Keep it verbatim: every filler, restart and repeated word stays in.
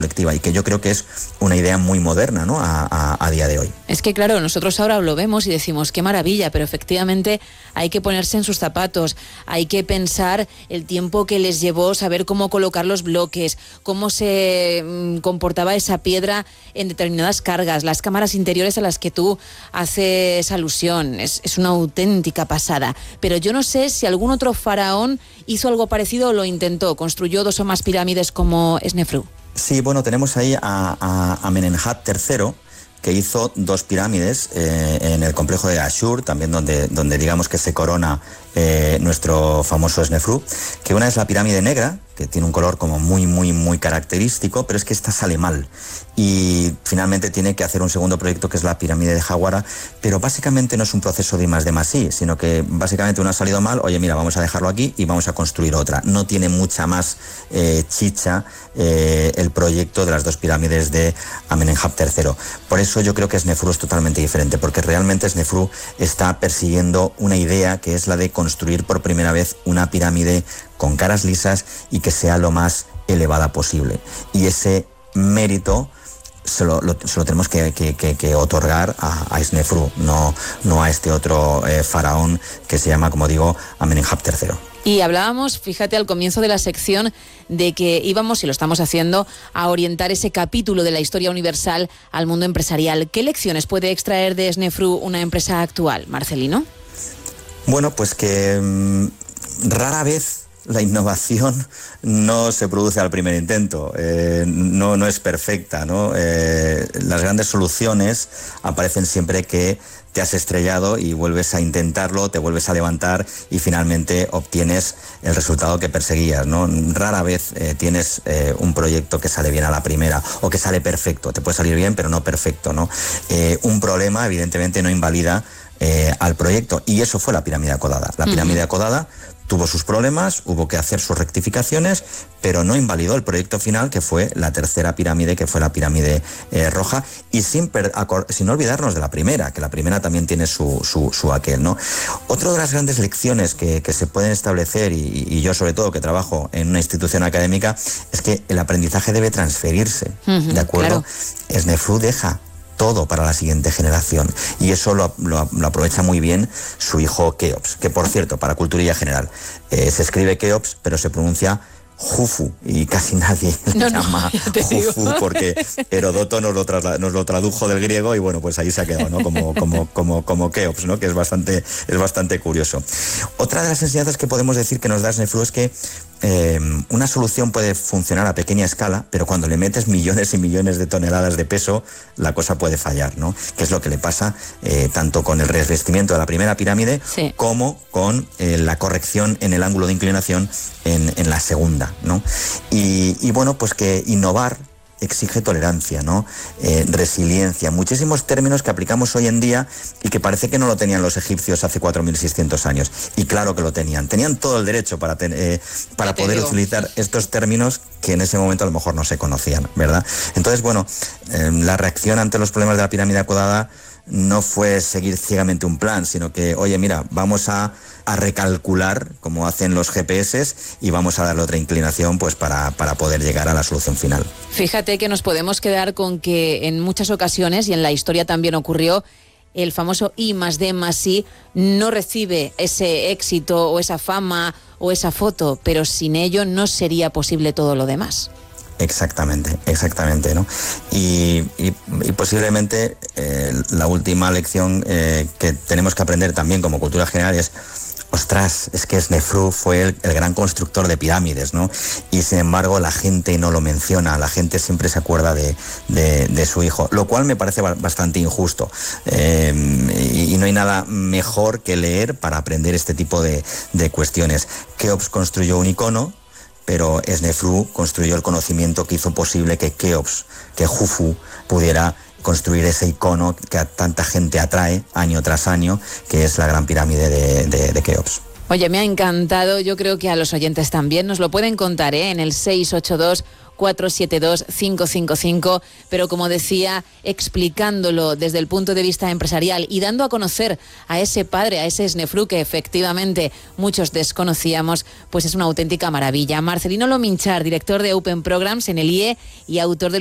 colectiva, y que yo creo que es una idea muy moderna, ¿no? a, a, a día de hoy. Es que claro, nosotros ahora lo vemos y decimos qué maravilla, pero efectivamente hay que ponerse en sus zapatos, hay que pensar el tiempo que les llevó saber cómo colocar los bloques, cómo se mmm, comportaba esa piedra en determinadas cargas, las cámaras interiores a las que tú haces alusión, es, es una auténtica pasada. Pero yo no sé si algún otro faraón hizo algo parecido o lo intentó, construyó dos o más pirámides como Snefru. Sí, bueno, tenemos ahí a, a, a Amenemhat tercero, que hizo dos pirámides eh, en el complejo de Ashur, también donde, donde digamos que se corona eh, nuestro famoso Snefru, que una es la pirámide negra, que tiene un color como muy, muy, muy característico, pero es que esta sale mal. Y finalmente tiene que hacer un segundo proyecto, que es la pirámide de Jawara, pero básicamente no es un proceso de I más D más I, sino que básicamente uno ha salido mal, oye, mira, vamos a dejarlo aquí y vamos a construir otra. No tiene mucha más eh, chicha eh, el proyecto de las dos pirámides de Amenemhat tercero. Por eso yo creo que Snefru es totalmente diferente, porque realmente Snefru está persiguiendo una idea que es la de construir por primera vez una pirámide con caras lisas y que sea lo más elevada posible. Y ese mérito se lo, lo, se lo tenemos que, que, que, que otorgar a, a Snefru, no, no a este otro eh, faraón que se llama, como digo, Amenemhat tercero. Y hablábamos, fíjate, al comienzo de la sección de que íbamos, y lo estamos haciendo, a orientar ese capítulo de la historia universal al mundo empresarial. ¿Qué lecciones puede extraer de Snefru una empresa actual, Marcelino? Bueno, pues que mmm, rara vez la innovación no se produce al primer intento, eh, no, no es perfecta, ¿no? Eh, las grandes soluciones aparecen siempre que te has estrellado y vuelves a intentarlo, te vuelves a levantar y finalmente obtienes el resultado que perseguías, ¿no? Rara vez eh, tienes eh, un proyecto que sale bien a la primera o que sale perfecto. Te puede salir bien, pero no perfecto, ¿no? Eh, un problema, evidentemente, no invalida eh, al proyecto, y eso fue la pirámide acodada. La pirámide uh-huh. acodada tuvo sus problemas, hubo que hacer sus rectificaciones, pero no invalidó el proyecto final, que fue la tercera pirámide, que fue la pirámide eh, roja, y sin, per, acor, sin olvidarnos de la primera, que la primera también tiene su, su, su aquel, ¿no? Otra de las grandes lecciones que, que se pueden establecer, y, y yo sobre todo que trabajo en una institución académica, es que el aprendizaje debe transferirse, uh-huh, ¿de acuerdo? Claro. Snefru deja todo para la siguiente generación, y eso lo, lo, lo aprovecha muy bien su hijo Keops, que por cierto, para culturilla general, eh, se escribe Keops, pero se pronuncia Jufu, y casi nadie no, le llama no, Jufu, porque Heródoto nos lo, trasla, nos lo tradujo del griego, y bueno, pues ahí se ha quedado, ¿no? Como, como, como, como Keops, ¿no? Que es bastante, es bastante curioso. Otra de las enseñanzas que podemos decir que nos da Snefru es que Eh, una solución puede funcionar a pequeña escala, pero cuando le metes millones y millones de toneladas de peso, la cosa puede fallar, ¿no? Que es lo que le pasa eh, tanto con el revestimiento de la primera pirámide, sí, como con eh, la corrección en el ángulo de inclinación en, en la segunda, ¿no? Y, y bueno, pues que innovar exige tolerancia, ¿no? Eh, resiliencia, muchísimos términos que aplicamos hoy en día y que parece que no lo tenían los egipcios hace cuatro mil seiscientos años. Y claro que lo tenían. Tenían todo el derecho para, ten, eh, para poder digo. utilizar estos términos que en ese momento a lo mejor no se conocían, ¿verdad? Entonces, bueno, eh, la reacción ante los problemas de la pirámide acodada no fue seguir ciegamente un plan, sino que, oye, mira, vamos a, a recalcular como hacen los G P S y vamos a darle otra inclinación pues para, para poder llegar a la solución final. Fíjate que nos podemos quedar con que en muchas ocasiones, y en la historia también ocurrió, el famoso I más D más I no recibe ese éxito o esa fama o esa foto, pero sin ello no sería posible todo lo demás. Exactamente, exactamente, ¿no? Y, y, y posiblemente eh, la última lección eh, que tenemos que aprender también como cultura general es, ostras, es que Snefru fue el, el gran constructor de pirámides, ¿no? Y sin embargo la gente no lo menciona, la gente siempre se acuerda de, de, de su hijo, lo cual me parece bastante injusto. Eh, y, y no hay nada mejor que leer para aprender este tipo de, de cuestiones. Keops construyó un icono, pero Snefru construyó el conocimiento que hizo posible que Keops, que Jufu, pudiera construir ese icono que a tanta gente atrae año tras año, que es la gran pirámide de, de, de Keops. Oye, me ha encantado, yo creo que a los oyentes también, nos lo pueden contar, ¿eh? En el seis ocho dos, cuatro siete dos, cinco cinco cinco, pero como decía, explicándolo desde el punto de vista empresarial y dando a conocer a ese padre, a ese Snefru que efectivamente muchos desconocíamos, pues es una auténtica maravilla. Marcelino Lominchar, director de Open Programs en el I E y autor del